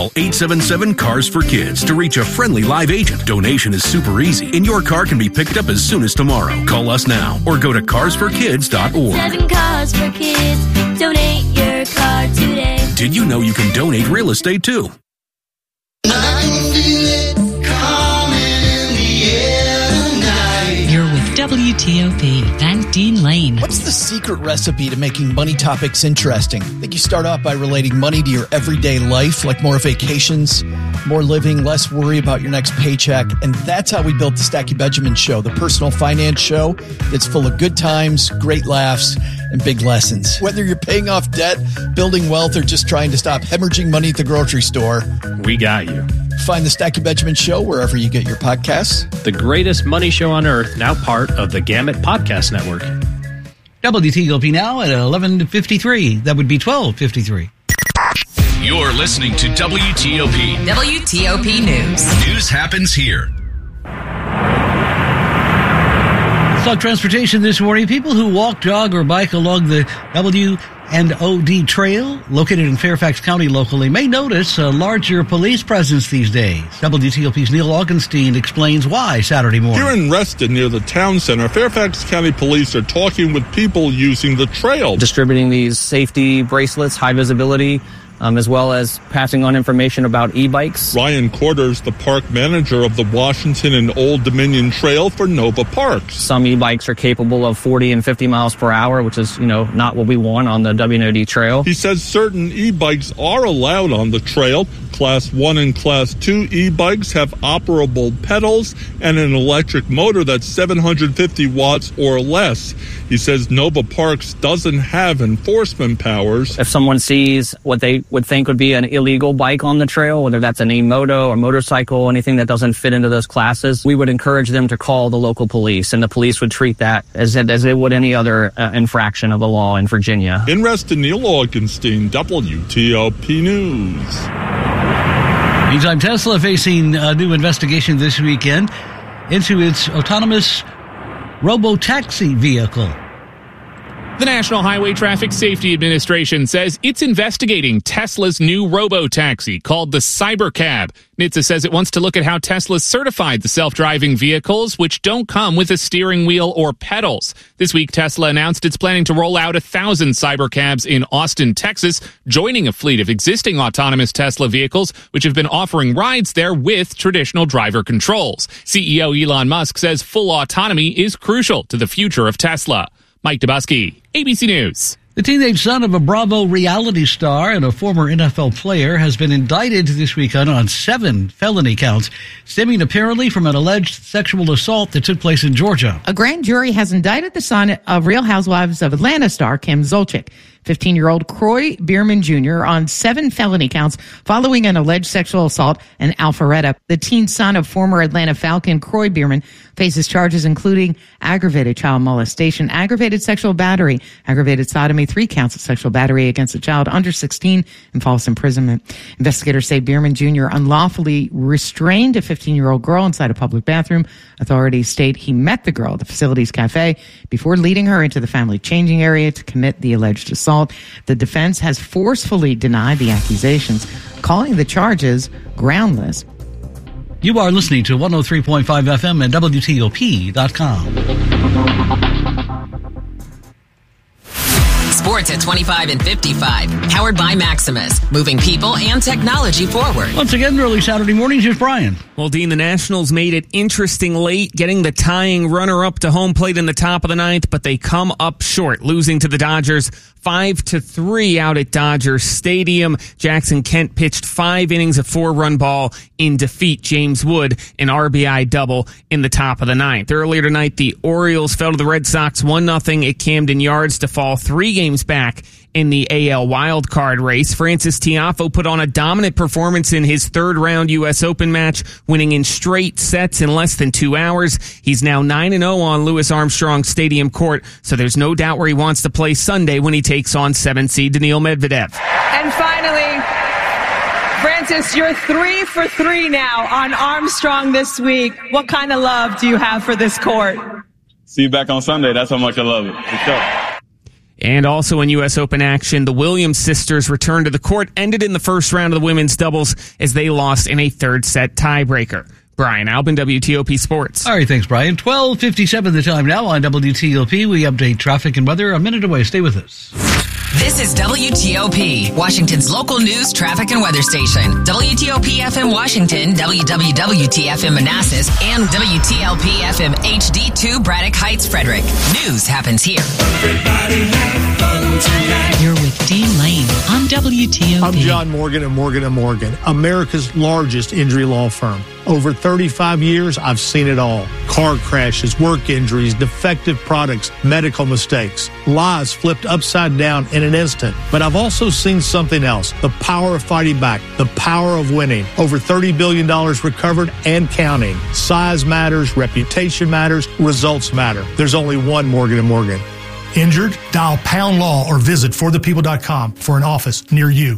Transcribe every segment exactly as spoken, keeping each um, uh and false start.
Call eight seven seven, C A R S for Kids to reach a friendly live agent. Donation is super easy, and your car can be picked up as soon as tomorrow. Call us now or go to cars for kids dot org. Seven Cars for Kids. Donate your car today. Did you know you can donate real estate too? You're with W T O P and Dean Lane. What's the secret recipe to making money topics interesting? I think you start off by relating money to your everyday life, like more vacations, more living, less worry about your next paycheck. And that's how we built the Stacky Benjamin Show, the personal finance show that's full of good times, great laughs, and big lessons. Whether you're paying off debt, building wealth, or just trying to stop hemorrhaging money at the grocery store, we got you. Find the Stacky Benjamin Show wherever you get your podcasts. The greatest money show on earth, now part of the Gamut Podcast Network. W T O P now at eleven fifty-three. That would be twelve fifty-three. You're listening to W T O P. W T O P News. News happens here. Talk transportation this morning. People who walk, jog, or bike along the W and O D Trail, located in Fairfax County locally, may notice a larger police presence these days. W T O P's Neil Augenstein explains why Saturday morning. Here in Reston, near the town center, Fairfax County Police are talking with people using the trail. Distributing these safety bracelets, high visibility, Um, as well as passing on information about e-bikes. Ryan Quarters, the park manager of the Washington and Old Dominion Trail for Nova Parks. Some e-bikes are capable of forty and fifty miles per hour, which is, you know, not what we want on the W and O D Trail. He says certain e-bikes are allowed on the trail. Class one and Class two e-bikes have operable pedals and an electric motor that's seven hundred fifty watts or less. He says Nova Parks doesn't have enforcement powers. If someone sees what they would think would be an illegal bike on the trail, whether that's an e-moto or motorcycle, anything that doesn't fit into those classes, we would encourage them to call the local police, and the police would treat that as, as they would any other uh, infraction of the law in Virginia. In Reston, Neil Augenstein, W T O P News. Meantime, Tesla facing a new investigation this weekend into its autonomous robo-taxi vehicle. The National Highway Traffic Safety Administration says it's investigating Tesla's new robo-taxi called the Cybercab. N H T S A says it wants to look at how Tesla certified the self-driving vehicles, which don't come with a steering wheel or pedals. This week, Tesla announced it's planning to roll out a thousand Cybercabs in Austin, Texas, joining a fleet of existing autonomous Tesla vehicles, which have been offering rides there with traditional driver controls. C E O Elon Musk says full autonomy is crucial to the future of Tesla. Mike Dubusky, A B C News. The teenage son of a Bravo reality star and a former N F L player has been indicted this weekend on seven felony counts, stemming apparently from an alleged sexual assault that took place in Georgia. A grand jury has indicted the son of Real Housewives of Atlanta star Kim Zolciak, fifteen-year-old Kroy Bierman Junior, on seven felony counts following an alleged sexual assault in Alpharetta. The teen son of former Atlanta Falcon Kroy Bierman faces charges including aggravated child molestation, aggravated sexual battery, aggravated sodomy, three counts of sexual battery against a child under sixteen, and false imprisonment. Investigators say Bierman Junior unlawfully restrained a fifteen-year-old girl inside a public bathroom. Authorities state he met the girl at the facility's cafe before leading her into the family changing area to commit the alleged assault. The defense has forcefully denied the accusations, calling the charges groundless. You are listening to one oh three point five F M and W T O P dot com. Sports at twenty-five and fifty-five. Powered by Maximus. Moving people and technology forward. Once again, early Saturday mornings, here's Brian. Well, Dean, the Nationals made it interesting late, getting the tying runner-up to home plate in the top of the ninth, but they come up short, losing to the Dodgers five to three out at Dodger Stadium. Jackson Kent pitched five innings of four-run ball in defeat. James Wood, an R B I double in the top of the ninth. Earlier tonight, the Orioles fell to the Red Sox one nothing at Camden Yards to fall three games back in the A L wildcard race. Francis Tiafoe put on a dominant performance in his third-round U S Open match, winning in straight sets in less than two hours. He's now nine and oh on Louis Armstrong Stadium court, so there's no doubt where he wants to play Sunday when he takes on seven seed Daniil Medvedev. And finally, Francis, you're three for three now on Armstrong this week. What kind of love do you have for this court? See you back on Sunday. That's how much I love it. For sure. And also in U S Open action, the Williams sisters return to the court, ended in the first round of the women's doubles as they lost in a third set tiebreaker. Brian Albin, W T O P Sports. All right, thanks, Brian. twelve fifty-seven the time now on W T O P. We update traffic and weather a minute away. Stay with us. This is W T O P, Washington's local news, traffic, and weather station. W T O P F M Washington, W W W T F M Manassas, and W T L P F M H D two Braddock Heights, Frederick. News happens here. Everybody have fun tonight. You're with Dean Lane on W T O P. I'm John Morgan of Morgan and Morgan, America's largest injury law firm. Over thirty-five years, I've seen it all. Car crashes, work injuries, defective products, medical mistakes, lives flipped upside down in an instant. But I've also seen something else, the power of fighting back, the power of winning. Over thirty billion dollars recovered and counting. Size matters, reputation matters, results matter. There's only one Morgan and Morgan. Injured? Dial Pound Law or visit for the people dot com for an office near you.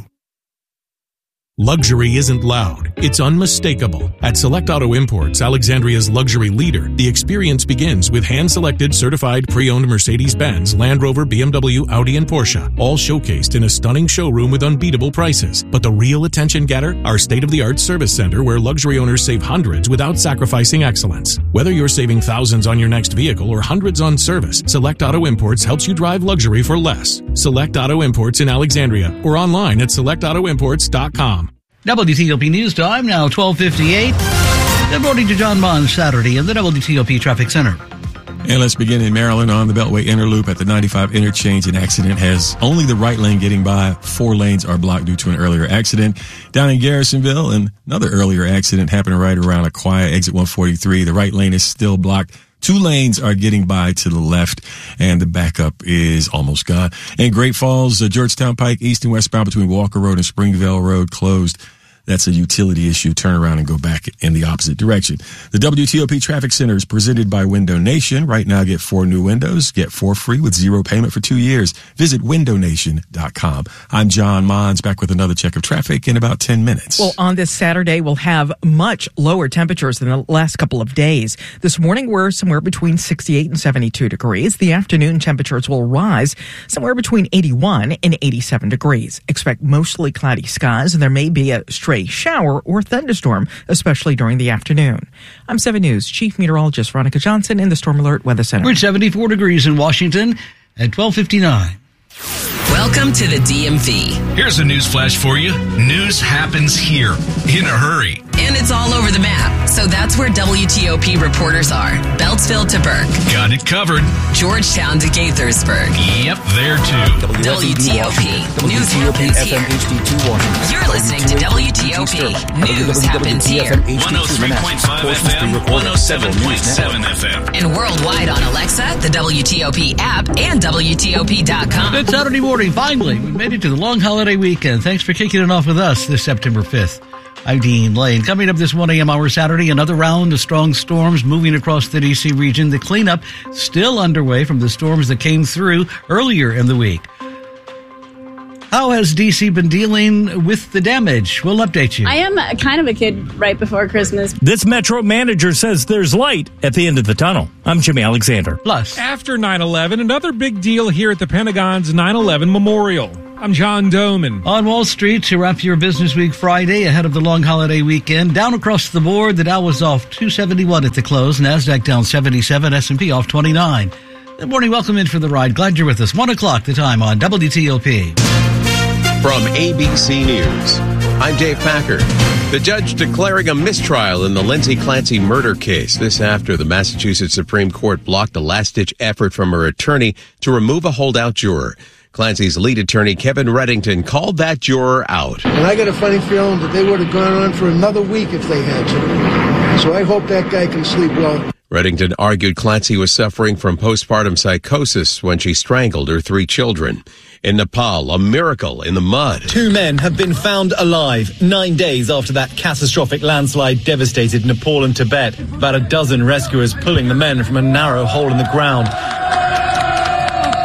Luxury isn't loud, it's unmistakable. At Select Auto Imports, Alexandria's luxury leader, the experience begins with hand-selected certified pre-owned Mercedes-Benz, Land Rover, B M W, Audi, and Porsche, all showcased in a stunning showroom with unbeatable prices. But the real attention getter? Our state-of-the-art service center where luxury owners save hundreds without sacrificing excellence. Whether you're saving thousands on your next vehicle or hundreds on service, Select Auto Imports helps you drive luxury for less. Select Auto Imports in Alexandria or online at select auto imports dot com. W T O P News Time, now twelve fifty-eight. Good morning to John Mons, Saturday in the W T O P Traffic Center. And let's begin in Maryland on the Beltway Inner Loop at the ninety-five interchange. An accident has only the right lane getting by. Four lanes are blocked due to an earlier accident. Down in Garrisonville, another earlier accident happened right around Acquia, exit one forty-three. The right lane is still blocked. Two lanes are getting by to the left, and the backup is almost gone. In Great Falls, uh, Georgetown Pike, east and westbound between Walker Road and Springvale Road closed. That's a utility issue. Turn around and go back in the opposite direction. The W T O P Traffic Center is presented by Window Nation. Right now, get four new windows. Get four free with zero payment for two years. Visit window nation dot com. I'm John Mons, back with another check of traffic in about ten minutes. Well, on this Saturday, we'll have much lower temperatures than the last couple of days. This morning, we're somewhere between sixty-eight and seventy-two degrees. The afternoon temperatures will rise somewhere between eighty-one and eighty-seven degrees. Expect mostly cloudy skies, and there may be a stray shower or thunderstorm, especially during the afternoon. I'm seven News Chief Meteorologist Veronica Johnson in the Storm Alert Weather Center. We're at seventy-four degrees in Washington at twelve fifty-nine. Welcome to the D M V. Here's a news flash for you. News happens here in a hurry. And it's all over the map. So that's where W T O P reporters are. Beltsville to Burke. Got it covered. Georgetown to Gaithersburg. Yep, there too. W T O P. News happens here. You're listening to W T O P. News happens here. one oh three point five F M, one oh seven point seven F M. And worldwide on Alexa, the W T O P app, and W T O P dot com. Good Saturday morning. Finally, we made it to the long holiday weekend. Thanks for kicking it off with us this September fifth. I'm Dean Lane. Coming up this one a.m. hour Saturday, another round of strong storms moving across the D C region. The cleanup still underway from the storms that came through earlier in the week. How has D C been dealing with the damage? We'll update you. I am kind of a kid right before Christmas. This Metro manager says there's light at the end of the tunnel. I'm Jimmy Alexander. Plus, after nine eleven, another big deal here at the Pentagon's nine eleven Memorial. I'm John Doman. On Wall Street to wrap your business week Friday ahead of the long holiday weekend. Down across the board, the Dow was off two seventy-one at the close. NASDAQ down seventy-seven, S and P off twenty-nine. Good morning. Welcome in for the ride. Glad you're with us. One o'clock the time on W T O P. From A B C News, I'm Dave Packer. The judge declaring a mistrial in the Lindsay Clancy murder case. This after the Massachusetts Supreme Court blocked a last-ditch effort from her attorney to remove a holdout juror. Clancy's lead attorney, Kevin Reddington, called that juror out. And I got a funny feeling that they would have gone on for another week if they had to. So I hope that guy can sleep well. Reddington argued Clancy was suffering from postpartum psychosis when she strangled her three children. In Nepal, a miracle in the mud. Two men have been found alive nine days after that catastrophic landslide devastated Nepal and Tibet. About a dozen rescuers pulling the men from a narrow hole in the ground.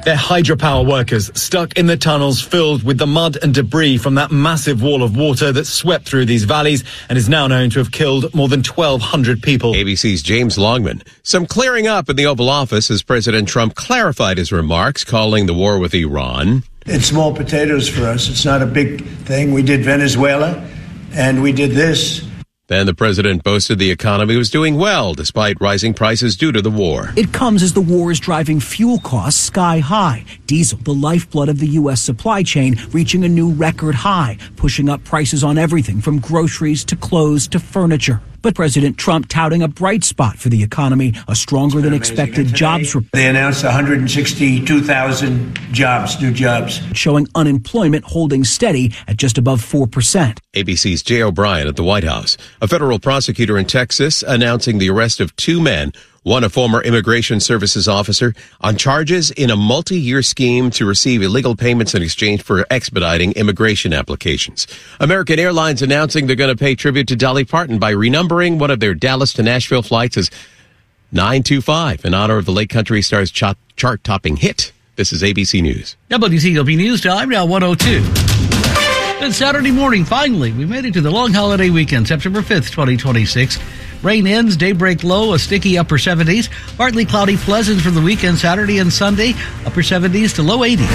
They're hydropower workers stuck in the tunnels filled with the mud and debris from that massive wall of water that swept through these valleys and is now known to have killed more than twelve hundred people. A B C's James Longman. Some clearing up in the Oval Office as President Trump clarified his remarks, calling the war with Iran. It's small potatoes for us. It's not a big thing. We did Venezuela, and we did this. Then the president boasted the economy was doing well despite rising prices due to the war. It comes as the war is driving fuel costs sky high. Diesel, the lifeblood of the U S supply chain, reaching a new record high, pushing up prices on everything from groceries to clothes to furniture. But President Trump touting a bright spot for the economy, a stronger than expected jobs report. They announced one hundred sixty-two thousand jobs, new jobs. Showing unemployment holding steady at just above four percent. A B C's Jay O'Brien at the White House. A federal prosecutor in Texas announcing the arrest of two men, one a former Immigration Services officer, on charges in a multi-year scheme to receive illegal payments in exchange for expediting immigration applications. American Airlines announcing they're going to pay tribute to Dolly Parton by renumbering one of their Dallas to Nashville flights as nine two five in honor of the late country star's ch- chart-topping hit. This is A B C News. W T O P News Time, now one oh two. It's Saturday morning, finally. We made it to the long holiday weekend, September fifth, twenty twenty-six. Rain ends, daybreak low, a sticky upper seventies. Partly cloudy, pleasant for the weekend, Saturday and Sunday, upper seventies to low eighties.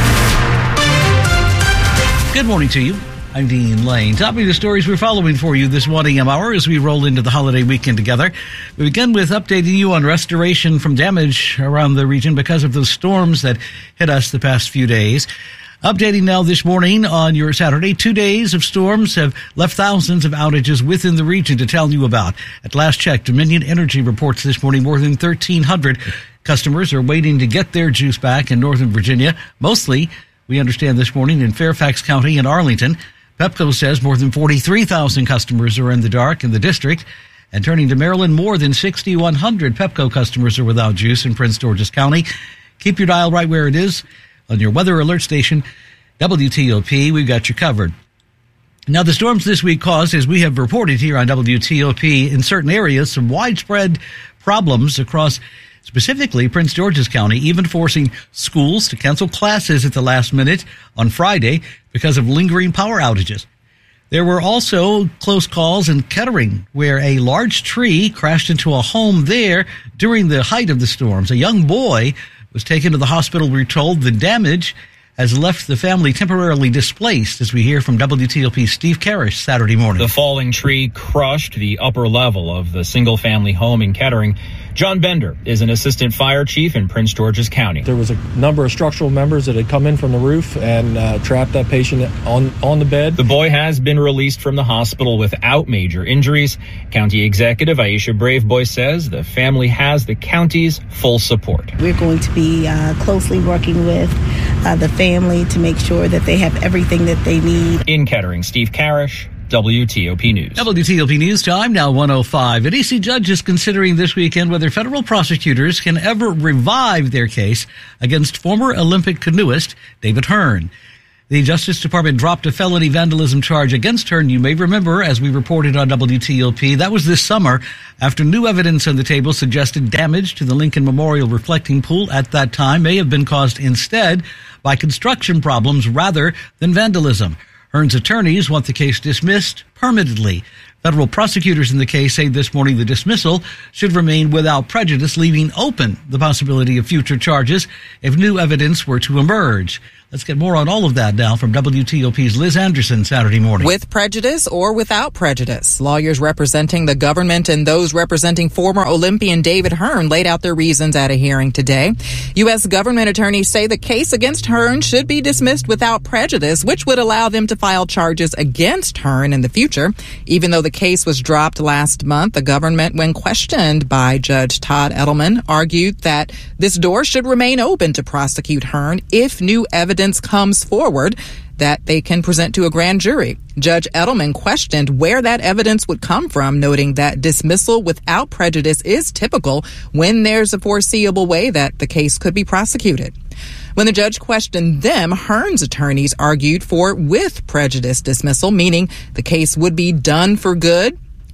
Good morning to you. I'm Dean Lane. Top of the stories we're following for you this one a m hour as we roll into the holiday weekend together. We begin with updating you on restoration from damage around the region because of those storms that hit us the past few days. Updating now this morning on your Saturday, two days of storms have left thousands of outages within the region to tell you about. At last check, Dominion Energy reports this morning more than thirteen hundred customers are waiting to get their juice back in Northern Virginia. Mostly, we understand this morning, in Fairfax County and Arlington. Pepco says more than forty-three thousand customers are in the dark in the district. And turning to Maryland, more than six thousand one hundred Pepco customers are without juice in Prince George's County. Keep your dial right where it is. On your weather alert station, W T O P, we've got you covered. Now, the storms this week caused, as we have reported here on W T O P, in certain areas, some widespread problems across specifically Prince George's County, even forcing schools to cancel classes at the last minute on Friday because of lingering power outages. There were also close calls in Kettering, where a large tree crashed into a home there during the height of the storms. A young boy was taken to the hospital. We're told the damage has left the family temporarily displaced, as we hear from W T O P's Steve Karish Saturday morning. The falling tree crushed the upper level of the single-family home in Kettering. John Bender is an assistant fire chief in Prince George's County. There was a number of structural members that had come in from the roof and uh, trapped that patient on, on the bed. The boy has been released from the hospital without major injuries. County Executive Aisha Braveboy says the family has the county's full support. We're going to be uh, closely working with uh, the family to make sure that they have everything that they need. In Kettering, Steve Karish, W T O P News. W T O P News time, now one oh five. A D C judge is considering this weekend whether federal prosecutors can ever revive their case against former Olympic canoeist David Hearn. The Justice Department dropped a felony vandalism charge against Hearn. You may remember, as we reported on W T O P, that was this summer after new evidence on the table suggested damage to the Lincoln Memorial reflecting pool at that time may have been caused instead by construction problems rather than vandalism. Hearn's attorneys want the case dismissed permanently. Federal prosecutors in the case say this morning the dismissal should remain without prejudice, leaving open the possibility of future charges if new evidence were to emerge. Let's get more on all of that now from W T O P's Liz Anderson Saturday morning. With prejudice or without prejudice, lawyers representing the government and those representing former Olympian David Hearn laid out their reasons at a hearing today. U S government attorneys say the case against Hearn should be dismissed without prejudice, which would allow them to file charges against Hearn in the future. Even though the case was dropped last month, the government, when questioned by Judge Todd Edelman, argued that this door should remain open to prosecute Hearn if new evidence comes forward that they can present to a grand jury. Judge Edelman questioned where that evidence would come from, noting that dismissal without prejudice is typical when there's a foreseeable way that the case could be prosecuted. When the judge questioned them, Hearn's attorneys argued for with prejudice dismissal, meaning the case would be done for good,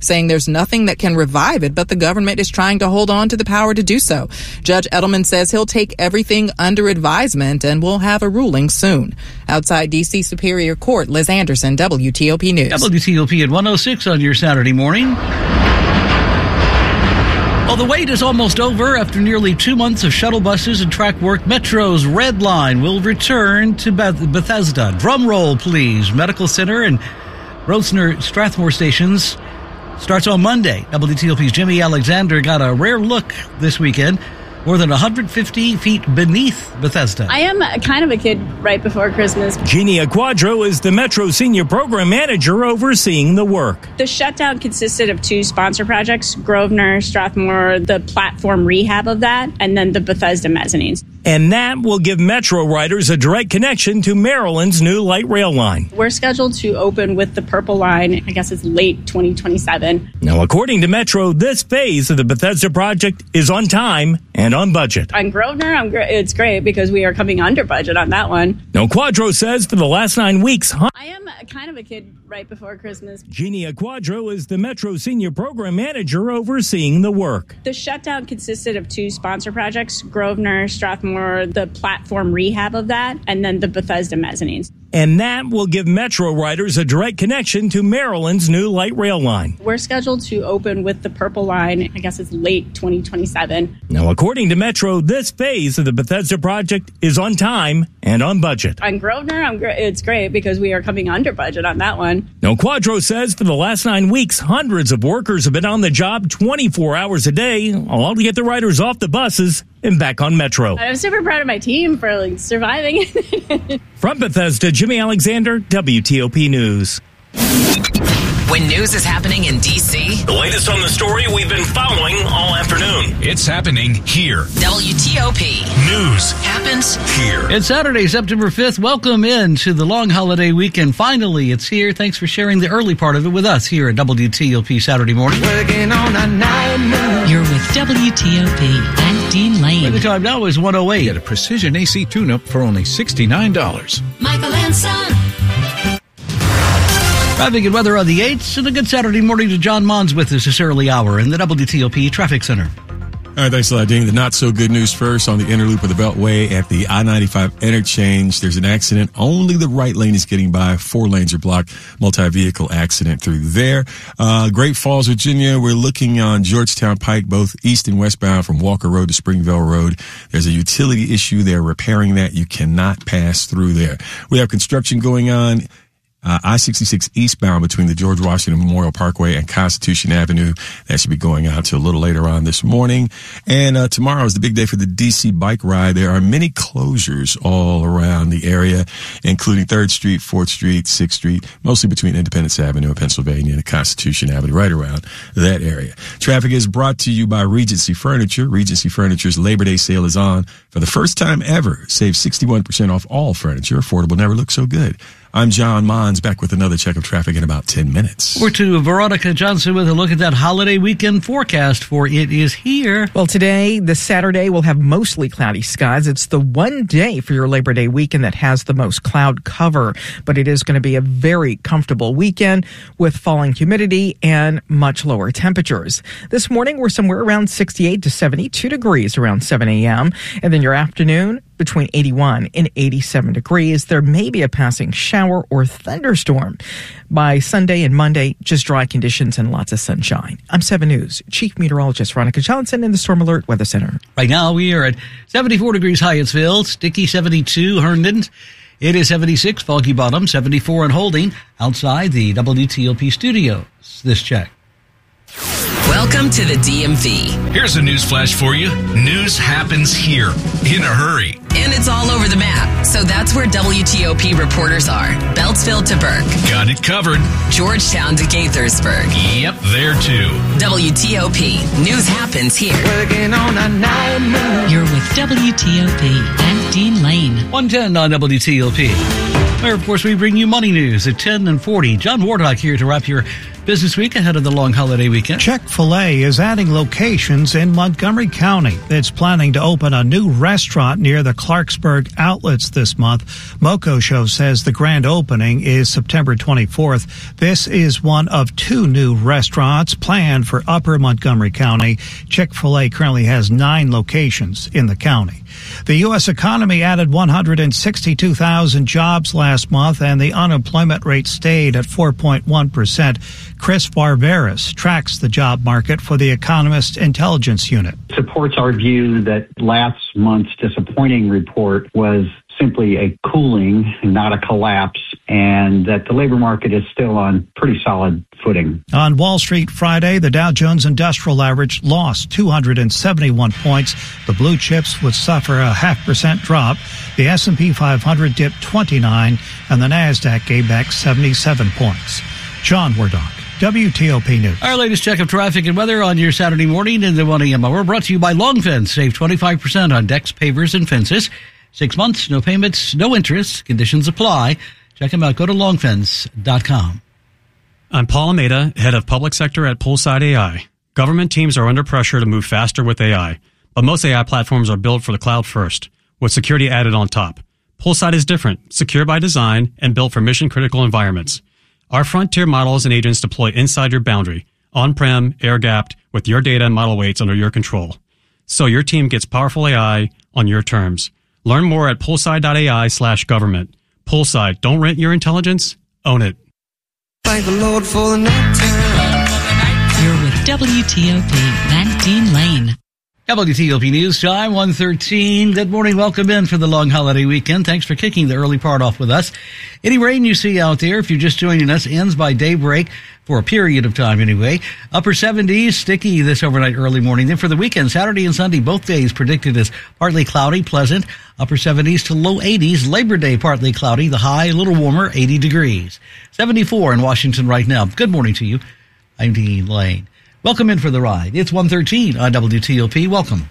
saying there's nothing that can revive it, but the government is trying to hold on to the power to do so. Judge Edelman says he'll take everything under advisement and will have a ruling soon. Outside D C Superior Court, Liz Anderson, W T O P News. W T O P at one oh six on your Saturday morning. Well, the wait is almost over. After nearly two months of shuttle buses and track work, Metro's Red Line will return to Beth- Bethesda. Drum roll, please. Medical Center and Rosner Strathmore stations starts on Monday. W T O P's Jimmy Alexander got a rare look this weekend, more than one hundred fifty feet beneath Bethesda. I am kind of a kid right before Christmas. Genia Quadro is the Metro Senior Program Manager overseeing the work. The shutdown consisted of two sponsor projects, Grosvenor, Strathmore, the platform rehab of that, and then the Bethesda mezzanines. And that will give Metro riders a direct connection to Maryland's new light rail line. We're scheduled to open with the Purple Line, I guess it's late twenty twenty-seven. Now, according to Metro, this phase of the Bethesda project is on time and on budget. On Grosvenor, I'm gr- it's great because we are coming under budget on that one. Now, Quadro says for the last nine weeks... Huh? I am kind of a kid right before Christmas. Genia Quadro is the Metro Senior Program Manager overseeing the work. The shutdown consisted of two sponsor projects, Grosvenor, Strathmore, the platform rehab of that, and then the Bethesda mezzanines. And that will give Metro riders a direct connection to Maryland's new light rail line. We're scheduled to open with the Purple Line, I guess it's late twenty twenty-seven. Now, according to Metro, this phase of the Bethesda project is on time and on budget. On Grosvenor, I'm gr- it's great because we are coming under budget on that one. Now, Quadro says for the last nine weeks, hundreds of workers have been on the job twenty-four hours a day, all to get the riders off the buses and back on Metro. I'm super proud of my team for like surviving. From Bethesda, Jimmy Alexander, W T O P News. When news is happening in D C, the latest on the story we've been following all afternoon. It's happening here. W T O P News happens here. It's Saturday, September fifth. Welcome in to the long holiday weekend. Finally, it's here. Thanks for sharing the early part of it with us here at W T O P Saturday morning. Working on a night. You're with W T O P and Dean Lane. The time now is one oh eight. Get a precision A C tune-up for only sixty-nine dollars. Michael and Son. Traffic and weather on the eights, and a good Saturday morning to John Mons with us this early hour in the W T O P Traffic Center. All right, thanks a lot, Dean. The not-so-good news first on the inner loop of the Beltway at the I ninety-five interchange. There's an accident. Only the right lane is getting by. Four lanes are blocked. Multi-vehicle accident through there. Uh, Great Falls, Virginia. We're looking on Georgetown Pike, both east and westbound from Walker Road to Springville Road. There's a utility issue. They're repairing that. You cannot pass through there. We have construction going on. Uh, I sixty-six eastbound between the George Washington Memorial Parkway and Constitution Avenue. That should be going out to a little later on this morning. And uh, tomorrow is the big day for the D C bike ride. There are many closures all around the area, including third Street, fourth Street, sixth Street, mostly between Independence Avenue and Pennsylvania and Constitution Avenue, right around that area. Traffic is brought to you by Regency Furniture. Regency Furniture's Labor Day sale is on. For the first time ever, save sixty-one percent off all furniture. Affordable never looked so good. I'm John Mons, back with another check of traffic in about ten minutes. We're to Veronica Johnson with a look at that holiday weekend forecast for it is here. Well, today, this Saturday, we'll have mostly cloudy skies. It's the one day for your Labor Day weekend that has the most cloud cover, but it is going to be a very comfortable weekend with falling humidity and much lower temperatures. This morning, we're somewhere around sixty-eight to seventy-two degrees around seven a.m. And then your afternoon, between eighty-one and eighty-seven degrees. There may be a passing shower or thunderstorm. By Sunday and Monday, just dry conditions and lots of sunshine. I'm seven News Chief Meteorologist Veronica Johnson in the Storm Alert Weather Center. Right now, we are at seventy-four degrees Hyattsville, sticky seventy-two Herndon. It is seventy-six Foggy Bottom, seventy-four and holding outside the W T O P studios. This check. Welcome to the D M V. Here's a news flash for you. News happens here in a hurry. And it's all over the map. So that's where W T O P reporters are. Beltsville to Burke. Got it covered. Georgetown to Gaithersburg. Yep, there too. W T O P. News happens here. Working on a night. You're with W T O P and Dean Lane. one ten on W T O P. Where, of course, we bring you money news at ten and forty. John Wardock here to wrap your Business Week ahead of the long holiday weekend. Chick-fil-A is adding locations in Montgomery County. It's planning to open a new restaurant near the Clarksburg outlets this month. Moco Show says the grand opening is September twenty-fourth. This is one of two new restaurants planned for Upper Montgomery County. Chick-fil-A currently has nine locations in the county. The U S economy added one hundred sixty-two thousand jobs last month, and the unemployment rate stayed at four point one percent. Chris Barberis tracks the job market for the Economist Intelligence Unit. Supports our view that last month's disappointing report was simply a cooling, not a collapse, and that the labor market is still on pretty solid footing. On Wall Street Friday, the Dow Jones Industrial Average lost two hundred seventy-one points. The blue chips would suffer a half percent drop. The S and P five hundred dipped twenty-nine, and the NASDAQ gave back seventy-seven points. John Wardock, W T O P News. Our latest check of traffic and weather on your Saturday morning in the one a.m. hour brought to you by Long Fence. Save twenty-five percent on decks, pavers, and fences. Six months, no payments, no interest. Conditions apply. Check them out. Go to long fence dot com. I'm Paul Almeida, head of public sector at Poolside A I. Government teams are under pressure to move faster with A I, but most A I platforms are built for the cloud first, with security added on top. Poolside is different, secure by design, and built for mission-critical environments. Our frontier models and agents deploy inside your boundary, on-prem, air-gapped, with your data and model weights under your control. So your team gets powerful A I on your terms. Learn more at poolside.ai slash government. Poolside, don't rent your intelligence, own it. Thank the Lord for the night time. You're with W T O P and Dean Lane. W T O P News Time, one thirteen. Good morning. Welcome in for the long holiday weekend. Thanks for kicking the early part off with us. Any rain you see out there, if you're just joining us, ends by daybreak for a period of time anyway. Upper seventies, sticky this overnight early morning. Then for the weekend, Saturday and Sunday, both days predicted as partly cloudy, pleasant. Upper seventies to low eighties. Labor Day, partly cloudy. The high, a little warmer, eighty degrees. seventy-four in Washington right now. Good morning to you. I'm Dean Lane. Welcome in for the ride. It's one thirteen on W T O P. Welcome.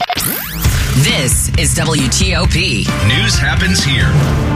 This is W T O P. News happens here.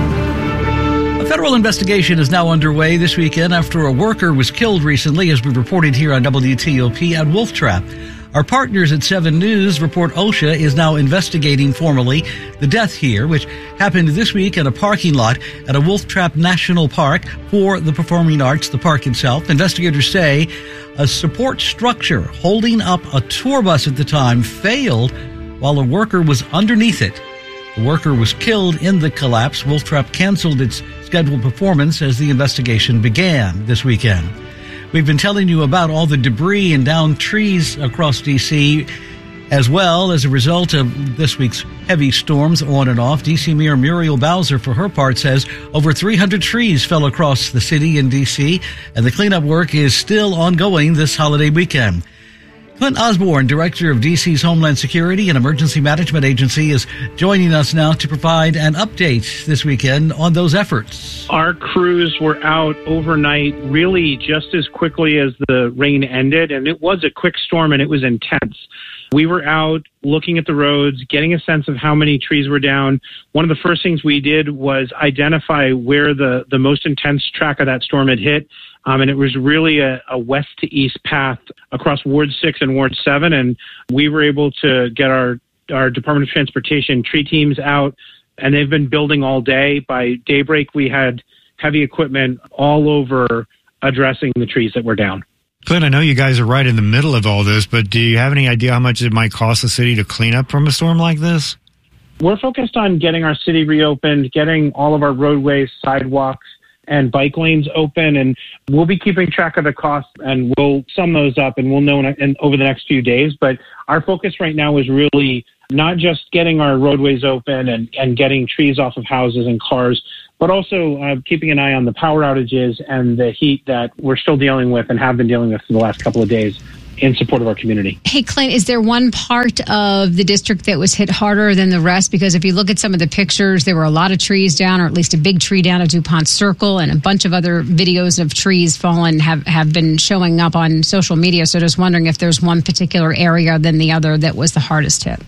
A federal investigation is now underway this weekend after a worker was killed recently, as we reported here on W T O P, at Wolf Trap. Our partners at seven News report OSHA is now investigating formally the death here, which happened this week in a parking lot at a Wolf Trap National Park for the Performing Arts, the park itself. Investigators say a support structure holding up a tour bus at the time failed while a worker was underneath it. The worker was killed in the collapse. Wolf Trap canceled its scheduled performance as the investigation began this weekend. We've been telling you about all the debris and downed trees across D C as well as a result of this week's heavy storms on and off. D C Mayor Muriel Bowser, for her part, says over three hundred trees fell across the city in D C, and the cleanup work is still ongoing this holiday weekend. Clint Osborne, director of D C's Homeland Security and Emergency Management Agency, is joining us now to provide an update this weekend on those efforts. Our crews were out overnight really just as quickly as the rain ended, and it was a quick storm and it was intense. We were out looking at the roads, getting a sense of how many trees were down. One of the first things we did was identify where the, the most intense track of that storm had hit. Um, and it was really a, a west to east path across Ward six and Ward seven. And we were able to get our, our Department of Transportation tree teams out, and they've been building all day. By daybreak, we had heavy equipment all over addressing the trees that were down. Clint, I know you guys are right in the middle of all this, but do you have any idea how much it might cost the city to clean up from a storm like this? We're focused on getting our city reopened, getting all of our roadways, sidewalks, and bike lanes open, and we'll be keeping track of the costs, and we'll sum those up, and we'll know in, in, over the next few days. But our focus right now is really not just getting our roadways open and, and getting trees off of houses and cars, but also uh, keeping an eye on the power outages and the heat that we're still dealing with and have been dealing with for the last couple of days in support of our community. Hey, Clint, is there one part of the district that was hit harder than the rest? Because if you look at some of the pictures, there were a lot of trees down, or at least a big tree down at DuPont Circle, and a bunch of other videos of trees fallen have, have been showing up on social media. So just wondering if there's one particular area than the other that was the hardest hit.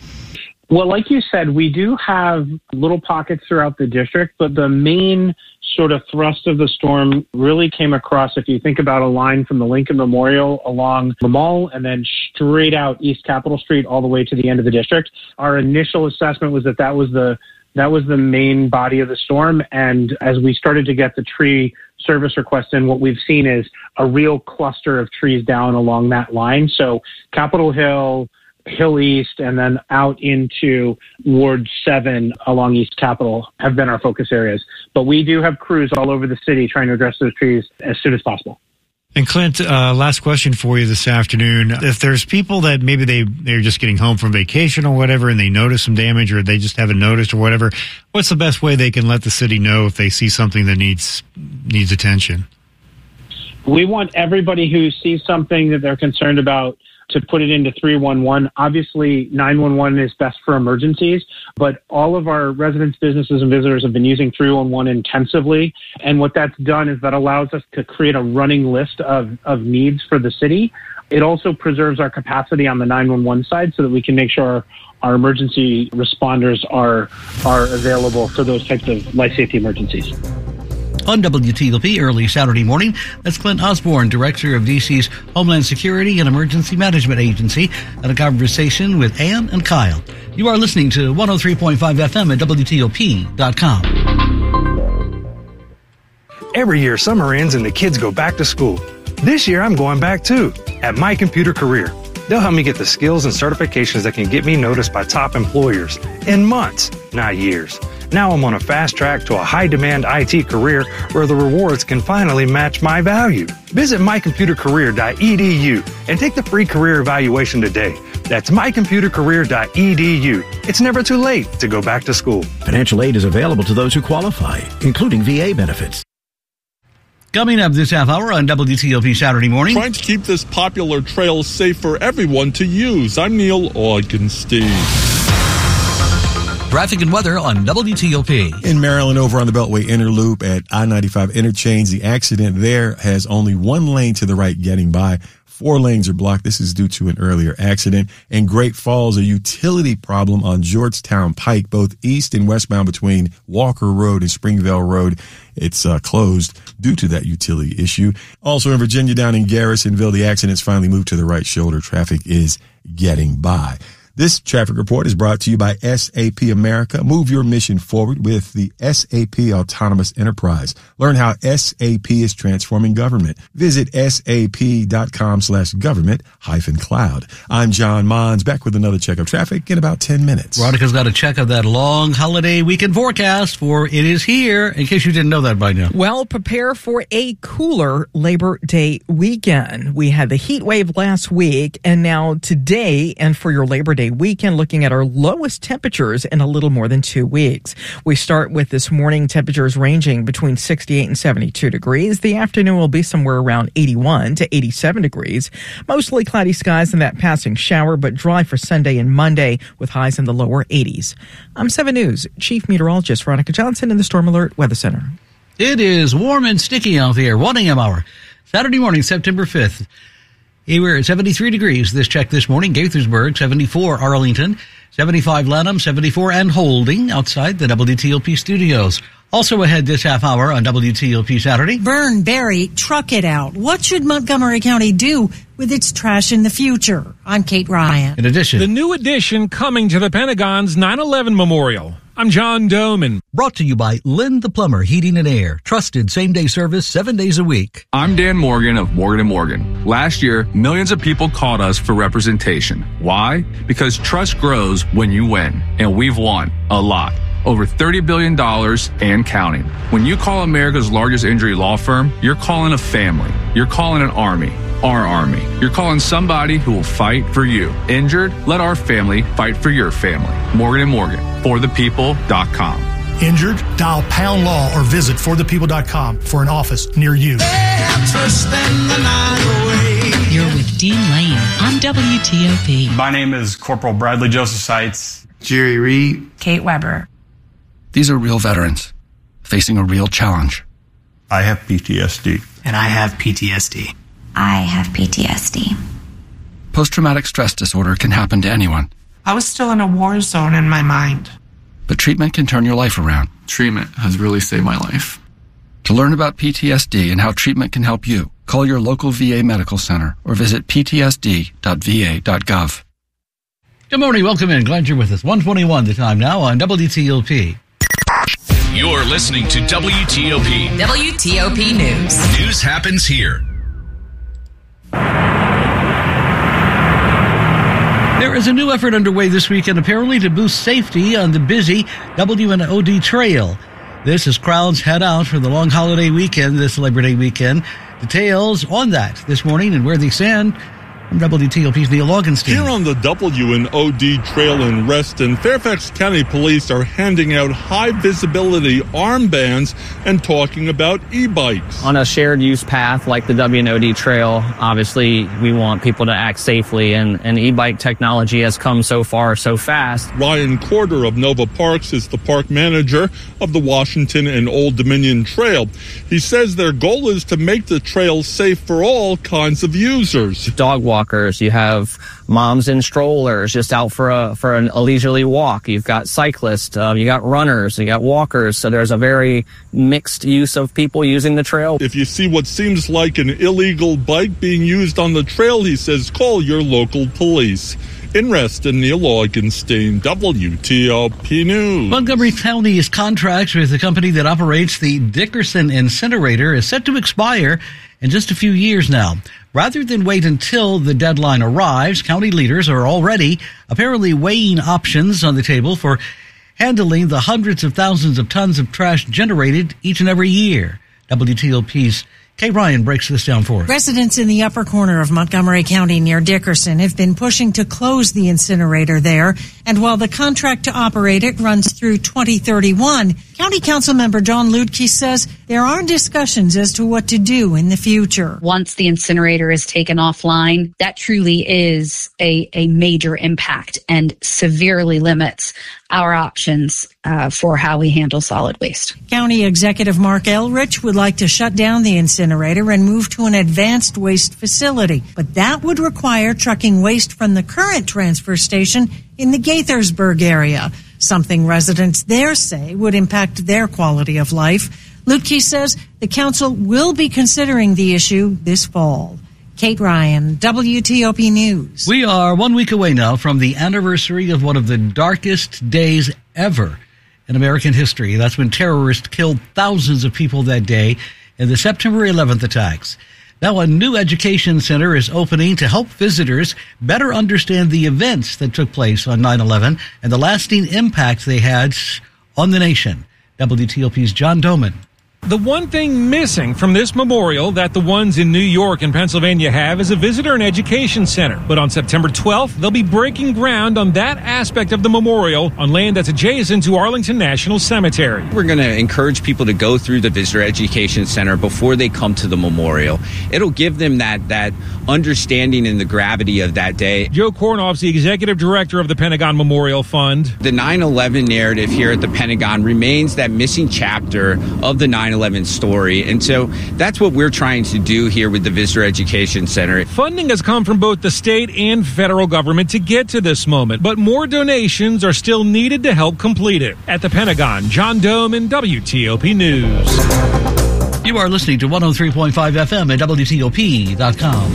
Well, like you said, we do have little pockets throughout the district, but the main sort of thrust of the storm really came across, if you think about a line from the Lincoln Memorial along the mall and then straight out East Capitol Street all the way to the end of the district. Our initial assessment was that that was the that was the main body of the storm. And as we started to get the tree service requests in, what we've seen is a real cluster of trees down along that line. So Capitol Hill, Hill East, and then out into Ward seven along East Capitol have been our focus areas. But we do have crews all over the city trying to address those trees as soon as possible. And Clint, uh, last question for you this afternoon. If there's people that maybe they, they're just getting home from vacation or whatever and they notice some damage or they just haven't noticed or whatever, what's the best way they can let the city know if they see something that needs needs attention? We want everybody who sees something that they're concerned about to put it into three one one. Obviously, nine one one is best for emergencies, but all of our residents, businesses, and visitors have been using three one one intensively. And what that's done is that allows us to create a running list of, of needs for the city. It also preserves our capacity on the nine one one side so that we can make sure our, our emergency responders are, are available for those types of life safety emergencies. On W T O P early Saturday morning, that's Clint Osborne, Director of D C's Homeland Security and Emergency Management Agency, at a conversation with Ann and Kyle. You are listening to one oh three point five F M at W T O P dot com. Every year, summer ends and the kids go back to school. This year, I'm going back too, at My Computer Career. They'll help me get the skills and certifications that can get me noticed by top employers in months, not years. Now I'm on a fast track to a high-demand I T career where the rewards can finally match my value. Visit my computer career dot e d u and take the free career evaluation today. That's my computer career dot e d u. It's never too late to go back to school. Financial aid is available to those who qualify, including V A benefits. Coming up this half hour on W T O P Saturday morning. Trying to keep this popular trail safe for everyone to use. I'm Neil Augenstein. Traffic and weather on W T O P. In Maryland, over on the Beltway Inner Loop at I ninety-five interchange, the accident there has only one lane to the right getting by. Four lanes are blocked. This is due to an earlier accident. In Great Falls, a utility problem on Georgetown Pike, both east and westbound between Walker Road and Springvale Road. It's uh, closed due to that utility issue. Also in Virginia, down in Garrisonville, the accident's finally moved to the right shoulder. Traffic is getting by. This traffic report is brought to you by S A P America. Move your mission forward with the S A P Autonomous Enterprise. Learn how S A P is transforming government. Visit sap.com slash government hyphen cloud. I'm John Mons, back with another check of traffic in about ten minutes. Veronica's got a check of that long holiday weekend forecast for it is here, in case you didn't know that by now. Well, prepare for a cooler Labor Day weekend. We had the heat wave last week, and now today, and for your Labor Day weekend, looking at our lowest temperatures in a little more than two weeks. We start with this morning temperatures ranging between sixty-eight and seventy-two degrees. The afternoon will be somewhere around eighty-one to eighty-seven degrees. Mostly cloudy skies and that passing shower, but dry for Sunday and Monday with highs in the lower eighties. I'm seven News Chief Meteorologist Veronica Johnson in the Storm Alert Weather Center. It is warm and sticky out there. one a.m. hour. Saturday morning, September fifth. We're at seventy-three degrees. This check this morning. Gaithersburg, seventy-four. Arlington, seventy-five. Lanham, seventy-four. And holding outside the W T O P studios. Also ahead this half hour on W T O P Saturday. Burn, bury, truck it out. What should Montgomery County do with its trash in the future? I'm Kate Ryan. In addition, the new addition coming to the Pentagon's nine eleven Memorial. I'm John Doman. Brought to you by Lynn the Plumber Heating and Air. Trusted same-day service seven days a week. I'm Dan Morgan of Morgan and Morgan. Last year, millions of people called us for representation. Why? Because trust grows when you win. And we've won a lot. Over thirty billion dollars and counting. When you call America's largest injury law firm, you're calling a family. You're calling an army. Our army. You're calling somebody who will fight for you. Injured? Let our family fight for your family. Morgan and Morgan. for the people dot com. Injured? Dial pound law or visit for the people dot com for an office near you. You're with Dean Lane on W T O P. My name is Corporal Bradley Joseph Seitz. Jerry Reed. Kate Weber. These are real veterans facing a real challenge. I have P T S D. And I have P T S D. I have P T S D. Post-traumatic stress disorder can happen to anyone. I was still in a war zone in my mind. But treatment can turn your life around. Treatment has really saved my life. To learn about P T S D and how treatment can help you, call your local V A medical center or visit p t s d dot v a dot gov. Good morning. Welcome in. Glad you're with us. one twenty-one the time now on W T O P. You're listening to W T O P. W T O P News. News happens here. There is a new effort underway this weekend, apparently, to boost safety on the busy W and O D Trail. This as crowds head out for the long holiday weekend, this Labor Day weekend. Details on that this morning and where they stand from W T O P's Neil Augenstein. Here on the W and O D Trail in Reston, Fairfax County Police are handing out high-visibility armbands and talking about e-bikes. On a shared use path like the W and O D Trail, obviously we want people to act safely, and, and e-bike technology has come so far so fast. Ryan Corder of Nova Parks is the park manager of the Washington and Old Dominion Trail. He says their goal is to make the trail safe for all kinds of users. Dog walkers, you have moms in strollers just out for a for an, a leisurely walk. You've got cyclists, uh, you got runners, you got walkers. So there's a very mixed use of people using the trail. If you see what seems like an illegal bike being used on the trail, he says, call your local police. In Reston, Neil Augenstein, W T O P News. Montgomery County's contract with the company that operates the Dickerson incinerator is set to expire in just a few years now. Rather than wait until the deadline arrives, county leaders are already apparently weighing options on the table for handling the hundreds of thousands of tons of trash generated each and every year. W T O P's Kay Ryan breaks this down for us. Residents in the upper corner of Montgomery County near Dickerson have been pushing to close the incinerator there. And while the contract to operate it runs through twenty thirty-one, County Council member John Ludke says there are discussions as to what to do in the future. Once the incinerator is taken offline, that truly is a, a major impact and severely limits our options uh, for how we handle solid waste. County Executive Mark Elrich would like to shut down the incinerator and move to an advanced waste facility. But that would require trucking waste from the current transfer station in the Gaithersburg area, something residents there say would impact their quality of life. Ludke says the council will be considering the issue this fall. Kate Ryan, W T O P News. We are one week away now from the anniversary of one of the darkest days ever in American history. That's when terrorists killed thousands of people that day in the September eleventh attacks. Now, a new education center is opening to help visitors better understand the events that took place on nine eleven and the lasting impact they had on the nation. W T O P's John Doman. The one thing missing from this memorial that the ones in New York and Pennsylvania have is a visitor and education center. But on September twelfth, they'll be breaking ground on that aspect of the memorial on land that's adjacent to Arlington National Cemetery. We're going to encourage people to go through the visitor education center before they come to the memorial. It'll give them that, that understanding and the gravity of that day. Joe Kornoff's the executive director of the Pentagon Memorial Fund. The nine eleven narrative here at the Pentagon remains that missing chapter of the nine eleven story. And so that's what we're trying to do here with the Visitor Education Center. Funding has come from both the state and federal government to get to this moment, but more donations are still needed to help complete it. At the Pentagon, John Doman, W T O P News. You are listening to one oh three point five F M at W T O P dot com.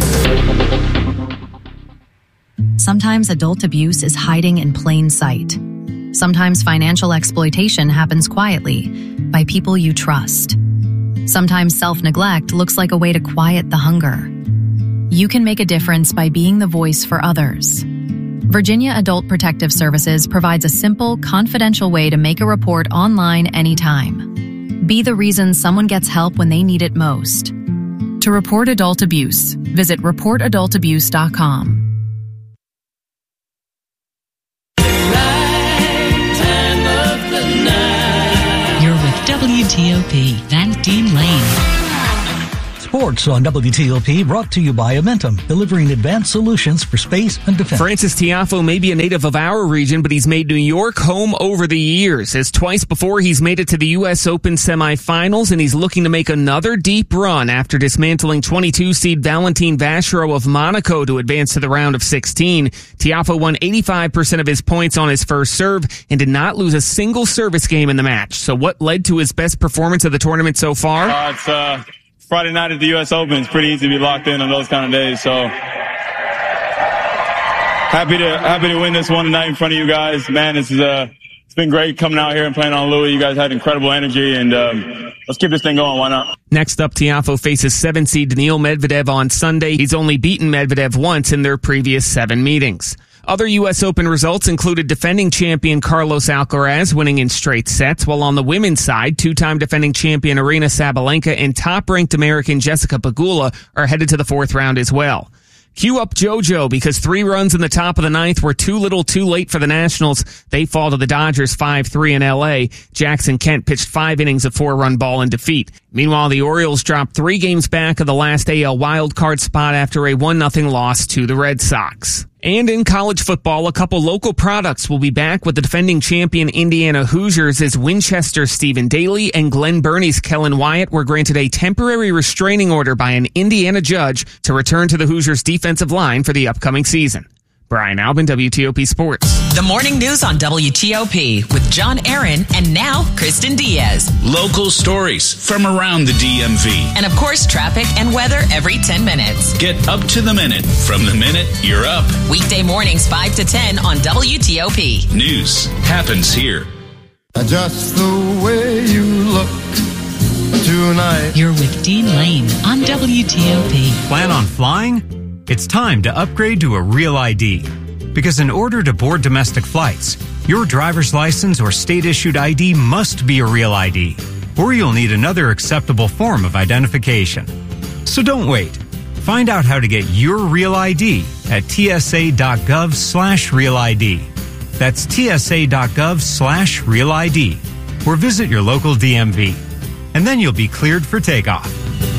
Sometimes adult abuse is hiding in plain sight. Sometimes financial exploitation happens quietly by people you trust. Sometimes self-neglect looks like a way to quiet the hunger. You can make a difference by being the voice for others. Virginia Adult Protective Services provides a simple, confidential way to make a report online anytime. Be the reason someone gets help when they need it most. To report adult abuse, visit report adult abuse dot com. You're with W T O P, Van Dean Lane. Sports on W T O P, brought to you by Amentum, delivering advanced solutions for space and defense. Francis Tiafoe may be a native of our region, but he's made New York home over the years. As twice before, he's made it to the U S Open semifinals, and he's looking to make another deep run after dismantling twenty-two seed Valentin Vachereau of Monaco to advance to the round of sixteen. Tiafoe won eighty-five percent of his points on his first serve and did not lose a single service game in the match. So what led to his best performance of the tournament so far? Uh, it's uh, Friday night at the U S Open. It's pretty easy to be locked in on those kind of days. So happy to happy to win this one tonight in front of you guys. Man, this is uh, it's been great coming out here and playing on Louis. You guys had incredible energy, and um, let's keep this thing going. Why not? Next up, Tiafoe faces seven seed Daniil Medvedev on Sunday. He's only beaten Medvedev once in their previous seven meetings. Other U S Open results included defending champion Carlos Alcaraz winning in straight sets, while on the women's side, two-time defending champion Aryna Sabalenka and top-ranked American Jessica Pegula are headed to the fourth round as well. Cue up JoJo, because three runs in the top of the ninth were too little too late for the Nationals. They fall to the Dodgers five three in L A. Jackson Kent pitched five innings of four-run ball in defeat. Meanwhile, the Orioles dropped three games back of the last A L wildcard spot after a one nothing loss to the Red Sox. And in college football, a couple local products will be back with the defending champion Indiana Hoosiers as Winchester's Stephen Daly and Glen Burnie's Kellen Wyatt were granted a temporary restraining order by an Indiana judge to return to the Hoosiers' defensive line for the upcoming season. Brian Albin, W T O P Sports. The morning news on W T O P with John Aaron and now Kristen Diaz. Local stories from around the D M V. And of course, traffic and weather every ten minutes. Get up to the minute from the minute you're up. Weekday mornings five to ten on W T O P. News happens here. Just the way you look tonight. You're with Dean Lane on W T O P. Plan on flying? It's time to upgrade to a Real I D. Because in order to board domestic flights, your driver's license or state-issued I D must be a Real I D, or you'll need another acceptable form of identification. So don't wait. Find out how to get your Real I D at tsa.gov slash Real ID. That's tsa.gov slash Real ID, or visit your local D M V. And then you'll be cleared for takeoff.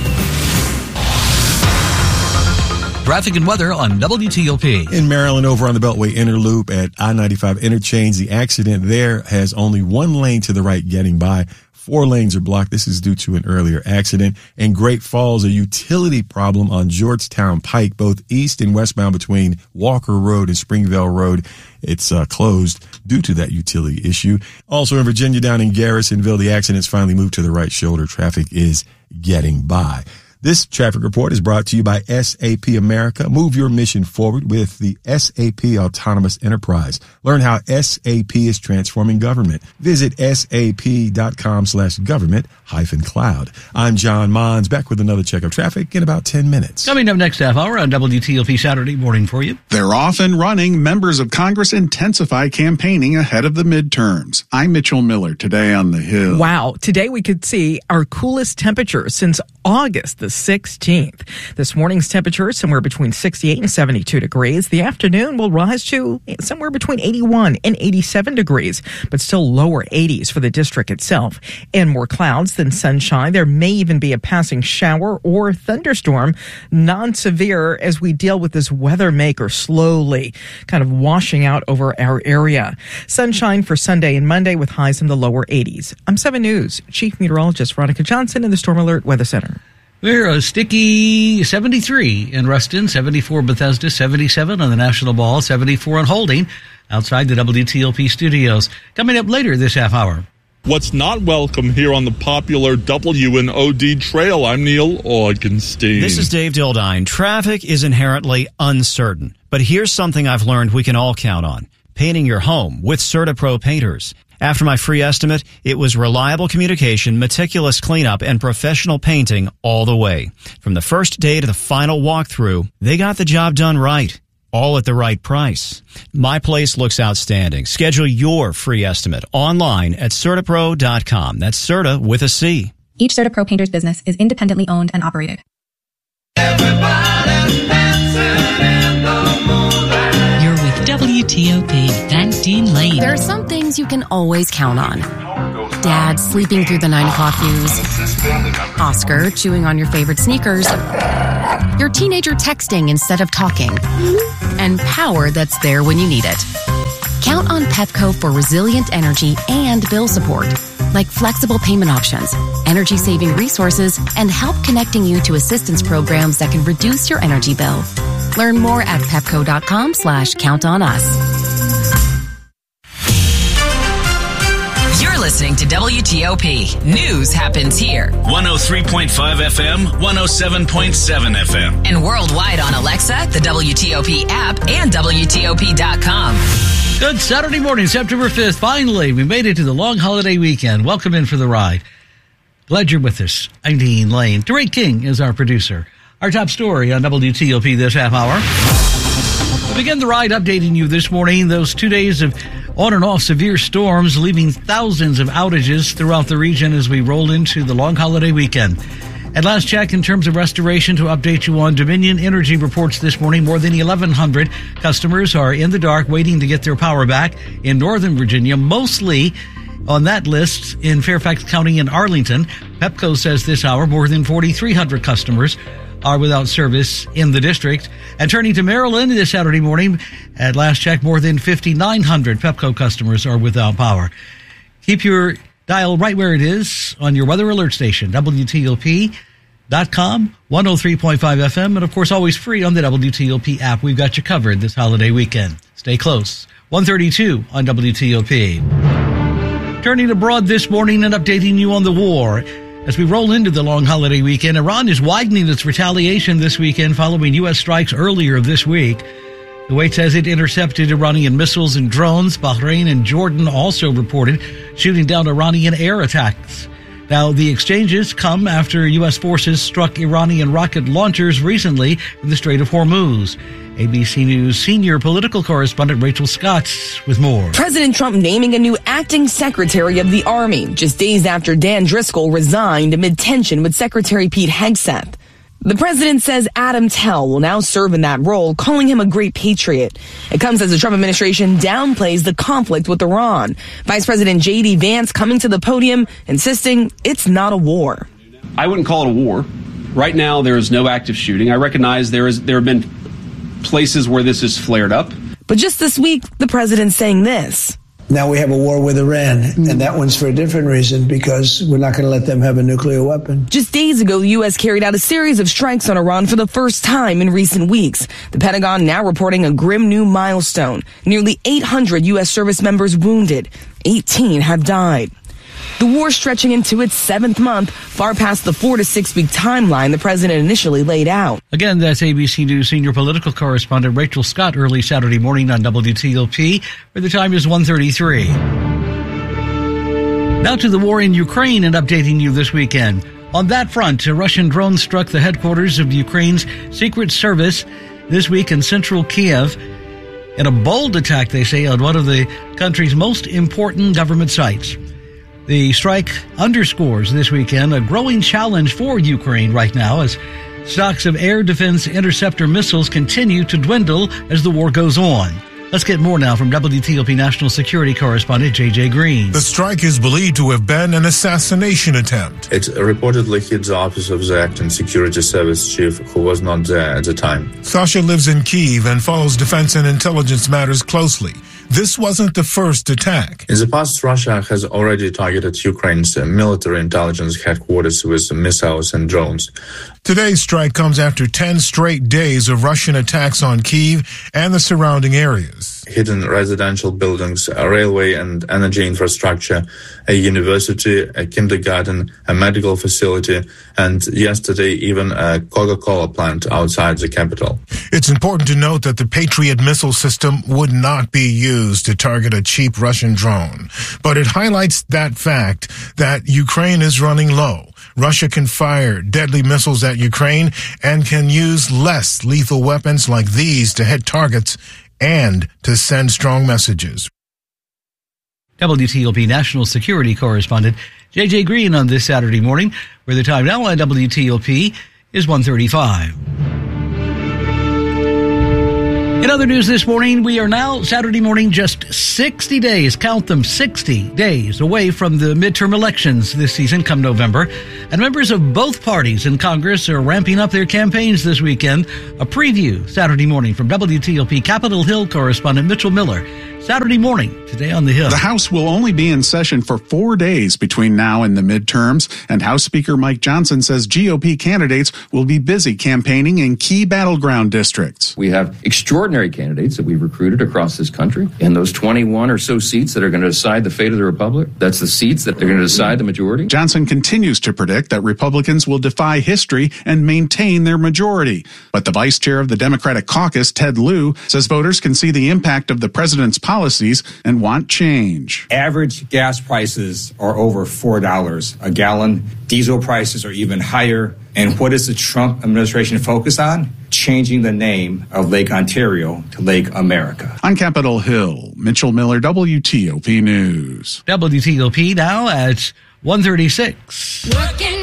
Traffic and weather on W T O P. In Maryland, over on the Beltway Inner Loop at I ninety-five interchange, the accident there has only one lane to the right getting by. Four lanes are blocked. This is due to an earlier accident. In Great Falls, a utility problem on Georgetown Pike, both east and westbound between Walker Road and Springvale Road. It's uh, closed due to that utility issue. Also in Virginia, down in Garrisonville, the accident's finally moved to the right shoulder. Traffic is getting by. This traffic report is brought to you by S A P America. Move your mission forward with the S A P Autonomous Enterprise. Learn how S A P is transforming government. Visit sap.com slash government hyphen cloud. I'm John Mons, back with another check of traffic in about ten minutes. Coming up next half hour on W T O P Saturday morning for you. They're off and running. Members of Congress intensify campaigning ahead of the midterms. I'm Mitchell Miller, today on the Hill. Wow. Today we could see our coolest temperature since August the sixteenth. This morning's temperature is somewhere between sixty-eight and seventy-two degrees. The afternoon will rise to somewhere between eighty-one and eighty-seven degrees, but still lower eighties for the district itself. And more clouds than sunshine. There may even be a passing shower or thunderstorm, non-severe, as we deal with this weather maker slowly kind of washing out over our area. Sunshine for Sunday and Monday with highs in the lower eighties. I'm seven News Chief Meteorologist Veronica Johnson in the Storm Alert Weather Center. We're a sticky seventy-three in Ruston, seventy-four Bethesda, seventy-seven on the National Mall, seventy-four on Holding outside the W T O P studios. Coming up later this half hour. What's not welcome here on the popular W and O D Trail? I'm Neil Augenstein. This is Dave Dildine. Traffic is inherently uncertain, but here's something I've learned we can all count on. Painting your home with CertaPro painters. After my free estimate, it was reliable communication, meticulous cleanup, and professional painting all the way. From the first day to the final walkthrough, they got the job done right. All at the right price. My place looks outstanding. Schedule your free estimate online at Certapro dot com. That's Certa with a C. Each CertaPro painter's business is independently owned and operated. Everybody's dancing in the moonlight. You're with W T O P and Dean Lane. There are some things you can always count on. Dad sleeping through the nine o'clock news. Oscar chewing on your favorite sneakers. Your teenager texting instead of talking. And power that's there when you need it. Count on Pepco for resilient energy and bill support, like flexible payment options, energy-saving resources, and help connecting you to assistance programs that can reduce your energy bill. Learn more at pepco.com slash count on us. You're listening to W T O P. News happens here. one oh three point five F M, one oh seven point seven F M. And worldwide on Alexa, the W T O P app, and W T O P dot com. Good Saturday morning, September fifth. Finally, we made it to the long holiday weekend. Welcome in for the ride. Glad you're with us. I'm Dean Lane. DeRay King is our producer. Our top story on W T O P this half hour. We begin the ride updating you this morning. Those two days of on and off severe storms leaving thousands of outages throughout the region as we roll into the long holiday weekend. At last check, in terms of restoration, to update you on, Dominion Energy reports this morning more than eleven hundred customers are in the dark waiting to get their power back in Northern Virginia, mostly on that list in Fairfax County and Arlington. Pepco says this hour more than forty-three hundred customers are without service in the district. And turning to Maryland this Saturday morning, at last check, more than fifty-nine hundred Pepco customers are without power. Keep your dial right where it is on your weather alert station, W T O P dot com, one oh three point five F M, and of course always free on the W T O P app. We've got you covered this holiday weekend. Stay close. one thirty-two on W T O P. Turning abroad this morning and updating you on the war. As we roll into the long holiday weekend, Iran is widening its retaliation this weekend following U S strikes earlier this week. Kuwait says it intercepted Iranian missiles and drones. Bahrain and Jordan also reported shooting down Iranian air attacks. Now, the exchanges come after U S forces struck Iranian rocket launchers recently in the Strait of Hormuz. A B C News senior political correspondent Rachel Scott with more. President Trump naming a new acting secretary of the Army just days after Dan Driscoll resigned amid tension with Secretary Pete Hegseth. The president says Adam Tell will now serve in that role, calling him a great patriot. It comes as the Trump administration downplays the conflict with Iran. Vice President J D Vance coming to the podium, insisting it's not a war. I wouldn't call it a war. Right now, there is no active shooting. I recognize there is there have been places where this has flared up. But just this week, the president's saying this. Now we have a war with Iran, and that one's for a different reason, because we're not going to let them have a nuclear weapon. Just days ago, the U S carried out a series of strikes on Iran for the first time in recent weeks. The Pentagon now reporting a grim new milestone. Nearly eight hundred U S service members wounded. eighteen have died. The war stretching into its seventh month, far past the four to six week timeline the president initially laid out. Again, that's A B C News senior political correspondent Rachel Scott early Saturday morning on W T O P, where the time is one thirty-three. Now to the war in Ukraine and updating you this weekend. On that front, a Russian drone struck the headquarters of Ukraine's Secret Service this week in central Kiev in a bold attack, they say, on one of the country's most important government sites. The strike underscores this weekend a growing challenge for Ukraine right now as stocks of air defense interceptor missiles continue to dwindle as the war goes on. Let's get more now from W T O P national security correspondent J J Green. The strike is believed to have been an assassination attempt. It reportedly hit the office of the acting security service chief, who was not there at the time. Sasha lives in Kyiv and follows defense and intelligence matters closely. This wasn't the first attack. In the past, Russia has already targeted Ukraine's military intelligence headquarters with missiles and drones. Today's strike comes after ten straight days of Russian attacks on Kyiv and the surrounding areas. Hidden residential buildings, a railway and energy infrastructure, a university, a kindergarten, a medical facility, and yesterday even a Coca-Cola plant outside the capital. It's important to note that the Patriot missile system would not be used to target a cheap Russian drone. But it highlights that fact that Ukraine is running low. Russia can fire deadly missiles at Ukraine and can use less lethal weapons like these to hit targets and to send strong messages. W T O P national security correspondent J J Green on this Saturday morning, where the time now on W T O P is one thirty-five. In other news this morning, we are now Saturday morning just sixty days, count them, sixty days away from the midterm elections this season come November. And members of both parties in Congress are ramping up their campaigns this weekend. A preview Saturday morning from W T O P Capitol Hill correspondent Mitchell Miller. Saturday morning, today on the Hill. The House will only be in session for four days between now and the midterms, and House Speaker Mike Johnson says G O P candidates will be busy campaigning in key battleground districts. We have extraordinary candidates that we've recruited across this country, and those twenty-one or so seats that are going to decide the fate of the Republic, that's the seats that are going to decide the majority. Johnson continues to predict that Republicans will defy history and maintain their majority. But the vice chair of the Democratic caucus, Ted Lieu, says voters can see the impact of the president's policies and want change. Average gas prices are over four dollars a gallon. Diesel prices are even higher. And what is the Trump administration focused on? Changing the name of Lake Ontario to Lake America. On Capitol Hill, Mitchell Miller, W T O P News. W T O P now at one thirty-six. Working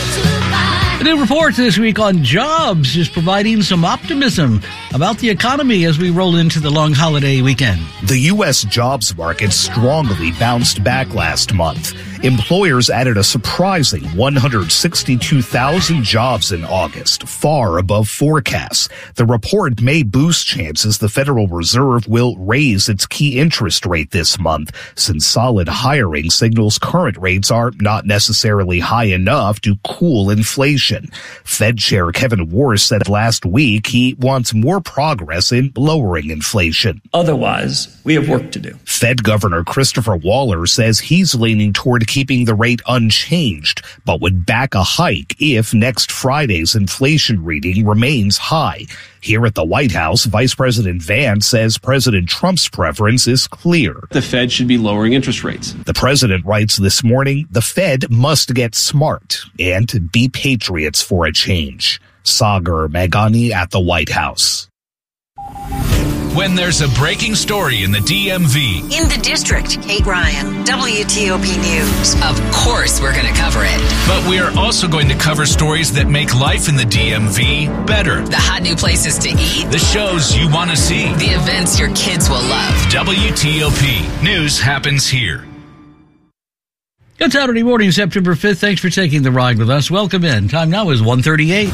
A new report this week on jobs is providing some optimism about the economy as we roll into the long holiday weekend. The U S jobs market strongly bounced back last month. Employers added a surprising one hundred sixty-two thousand jobs in August, far above forecasts. The report may boost chances the Federal Reserve will raise its key interest rate this month, since solid hiring signals current rates are not necessarily high enough to cool inflation. Fed Chair Kevin Warsh said last week he wants more progress in lowering inflation. Otherwise, we have work to do. Fed Governor Christopher Waller says he's leaning toward keeping the rate unchanged, but would back a hike if next Friday's inflation reading remains high. Here at the White House, Vice President Vance says President Trump's preference is clear. The Fed should be lowering interest rates. The president writes this morning, the Fed must get smart and be patriots for a change. Sagar Meghani at the White House. When there's a breaking story in the D M V. In the district, Kate Ryan, W T O P News. Of course we're going to cover it. But we are also going to cover stories that make life in the D M V better. The hot new places to eat. The shows you want to see. The events your kids will love. W T O P News happens here. Good Saturday morning, September fifth. Thanks for taking the ride with us. Welcome in. Time now is one thirty-eight.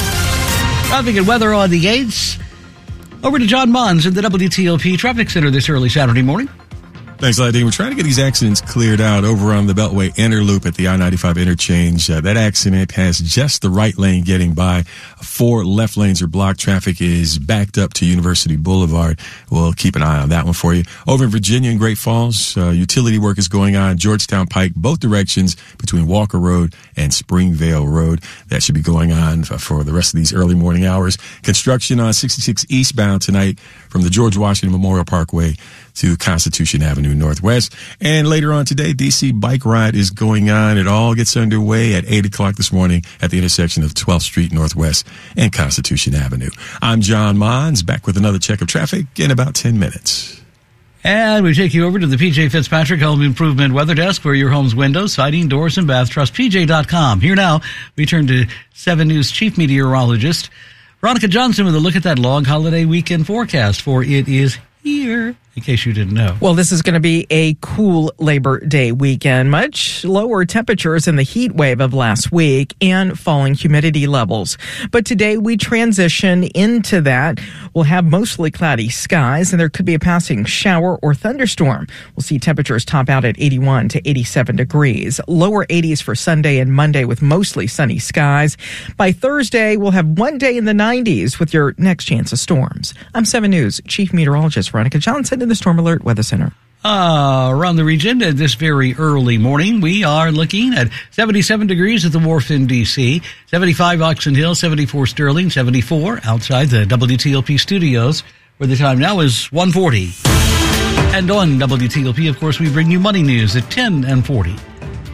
Traffic and weather on the eights. Over to John Mons in the W T O P Traffic Center this early Saturday morning. Thanks, Dean. We're trying to get these accidents cleared out over on the Beltway Inner Loop at the I ninety-five interchange. Uh, that accident has just the right lane getting by. Four left lanes are blocked. Traffic is backed up to University Boulevard. We'll keep an eye on that one for you. Over in Virginia and Great Falls, uh, utility work is going on. Georgetown Pike, both directions between Walker Road and Springvale Road. That should be going on for the rest of these early morning hours. Construction on sixty-six eastbound tonight from the George Washington Memorial Parkway to Constitution Avenue Northwest. And later on today, D C Bike Ride is going on. It all gets underway at eight o'clock this morning at the intersection of twelfth Street Northwest and Constitution Avenue. I'm John Mons, back with another check of traffic in about ten minutes. And we take you over to the P J Fitzpatrick Home Improvement Weather Desk for your home's windows, siding, doors, and bath. Trust P J dot com. Here now, we turn to seven News Chief Meteorologist Veronica Johnson with a look at that long holiday weekend forecast, for it is here, in case you didn't know. Well, this is going to be a cool Labor Day weekend. Much lower temperatures in the heat wave of last week and falling humidity levels. But today we transition into that. We'll have mostly cloudy skies, and there could be a passing shower or thunderstorm. We'll see temperatures top out at eighty-one to eighty-seven degrees. Lower eighties for Sunday and Monday with mostly sunny skies. By Thursday, we'll have one day in the nineties with your next chance of storms. I'm seven News Chief Meteorologist Veronica Johnson in the Storm Alert Weather Center. Uh, around the region at this very early morning, we are looking at seventy-seven degrees at the Wharf in D C, seventy-five Oxon Hill, seventy-four Sterling, seventy-four outside the W T O P studios, where the time now is one forty. And on W T O P, of course, we bring you money news at ten and forty.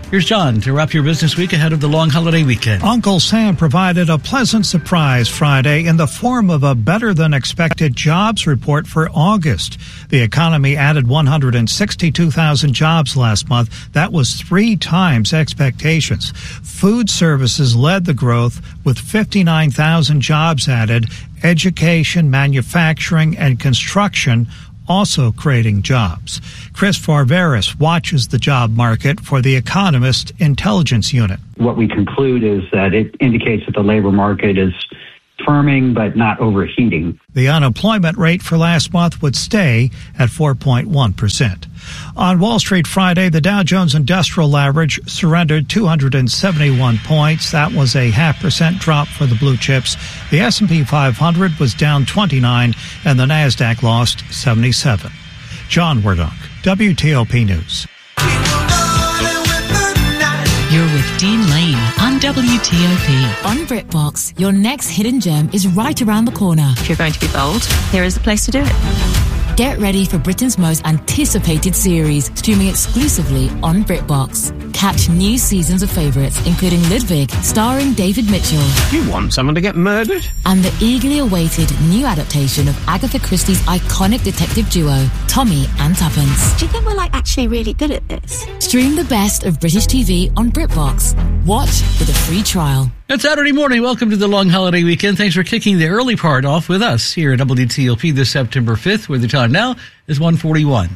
Here's John to wrap your business week ahead of the long holiday weekend. Uncle Sam provided a pleasant surprise Friday in the form of a better-than-expected jobs report for August. The economy added one hundred sixty-two thousand jobs last month. That was three times expectations. Food services led the growth with fifty-nine thousand jobs added. Education, manufacturing, and construction also creating jobs. Chris Farveris watches the job market for the Economist Intelligence Unit. What we conclude is that it indicates that the labor market is firming but not overheating. The unemployment rate for last month would stay at four point one percent. On Wall Street Friday, the Dow Jones Industrial Average surrendered two hundred seventy-one points. That was a half percent drop for the blue chips. The S and P five hundred was down twenty-nine, and the NASDAQ lost seventy-seven. John Wardock, W T O P News. You're with Dean Lane on W T O P. On BritBox, your next hidden gem is right around the corner. If you're going to be bold, here is the place to do it. Get ready for Britain's most anticipated series, streaming exclusively on BritBox. Catch new seasons of favourites, including Ludwig, starring David Mitchell. You want someone to get murdered? And the eagerly awaited new adaptation of Agatha Christie's iconic detective duo, Tommy and Tuppence. Do you think we're like actually really good at this? Stream the best of British T V on BritBox. Watch with a free trial. It's Saturday morning. Welcome to the long holiday weekend. Thanks for kicking the early part off with us here at W T O P this September fifth, where the time now is one forty-one.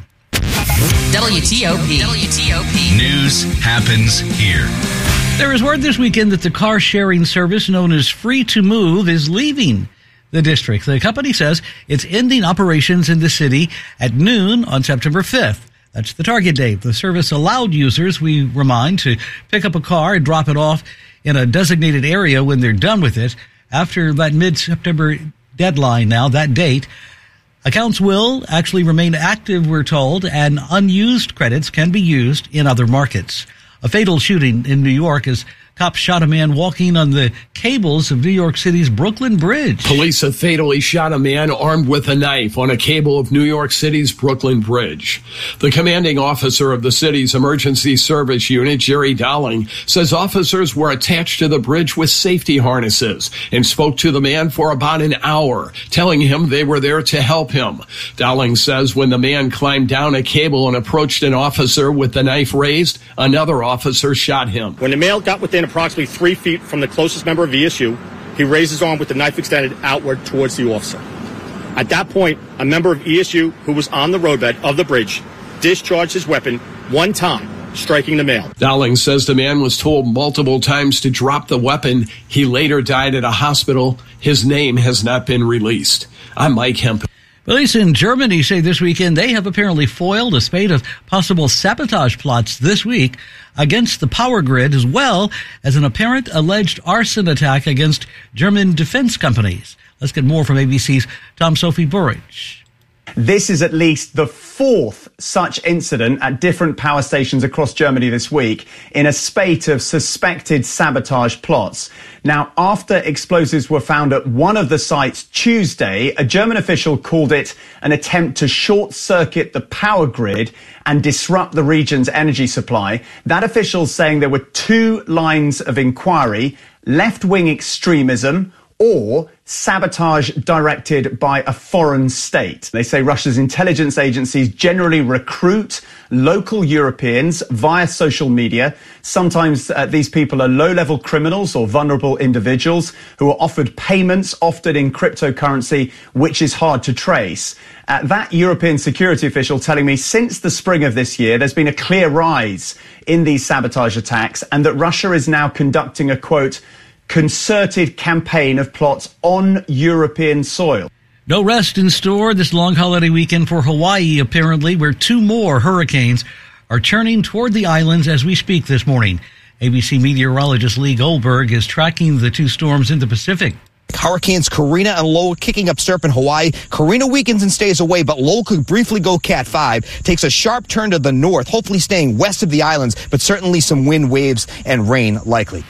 W T O P. W T O P. News happens here. There is word this weekend that the car sharing service known as Free to Move is leaving the district. The company says it's ending operations in the city at noon on September fifth. That's the target date. The service allowed users, we remind, to pick up a car and drop it off in a designated area when they're done with it. After that mid-September deadline now, that date, accounts will actually remain active, we're told, and unused credits can be used in other markets. A fatal shooting in New York as cops shot a man walking on the cables of New York City's Brooklyn Bridge. Police have fatally shot a man armed with a knife on a cable of New York City's Brooklyn Bridge. The commanding officer of the city's emergency service unit, Jerry Dowling, says officers were attached to the bridge with safety harnesses and spoke to the man for about an hour, telling him they were there to help him. Dowling says when the man climbed down a cable and approached an officer with the knife raised, another officer shot him. When the male got within approximately three feet from the closest member of E S U, he raised his arm with the knife extended outward towards the officer. At that point, a member of E S U who was on the roadbed of the bridge discharged his weapon one time, striking the male. Dowling says the man was told multiple times to drop the weapon. He later died at a hospital. His name has not been released. I'm Mike Hemp. Police in Germany say this weekend they have apparently foiled a spate of possible sabotage plots this week against the power grid, as well as an apparent alleged arson attack against German defense companies. Let's get more from A B C's Tom Sophie Burridge. This is at least the fourth such incident at different power stations across Germany this week in a spate of suspected sabotage plots. Now, after explosives were found at one of the sites Tuesday, a German official called it an attempt to short-circuit the power grid and disrupt the region's energy supply. That official's saying there were two lines of inquiry: left-wing extremism or sabotage directed by a foreign state. They say Russia's intelligence agencies generally recruit local Europeans via social media. Sometimes uh, these people are low-level criminals or vulnerable individuals who are offered payments, often in cryptocurrency, which is hard to trace. Uh, that European security official telling me since the spring of this year, there's been a clear rise in these sabotage attacks, and that Russia is now conducting a, quote, concerted campaign of plots on European soil. No rest in store this long holiday weekend for Hawaii, apparently, where two more hurricanes are churning toward the islands as we speak this morning. A B C meteorologist Lee Goldberg is tracking the two storms in the Pacific. Hurricanes Karina and Lowell kicking up surf in Hawaii. Karina weakens and stays away, but Lowell could briefly go Cat five. Takes a sharp turn to the north, hopefully staying west of the islands, but certainly some wind, waves, and rain likely.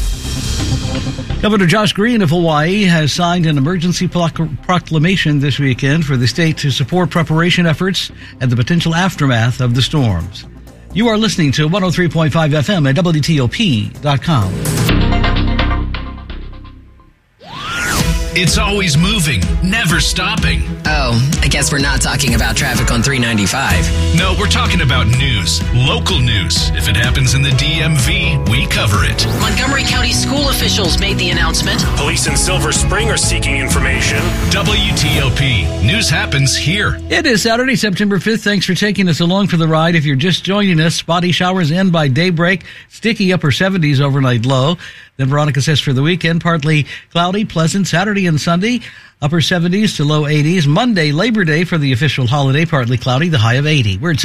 Governor Josh Green of Hawaii has signed an emergency proclamation this weekend for the state to support preparation efforts and the potential aftermath of the storms. You are listening to one oh three point five F M at W T O P dot com. It's always moving, never stopping. Oh, I guess we're not talking about traffic on three ninety-five. No, we're talking about news, local news. If it happens in the D M V, we cover it. Montgomery County school officials made the announcement. Police in Silver Spring are seeking information. W T O P. News happens here. It is Saturday, September fifth. Thanks for taking us along for the ride. If you're just joining us, spotty showers end by daybreak. Sticky upper seventies overnight low. Then Veronica says for the weekend, partly cloudy, pleasant Saturday and Sunday, upper seventies to low eighties. Monday, Labor Day for the official holiday, partly cloudy, the high of eighty. We're at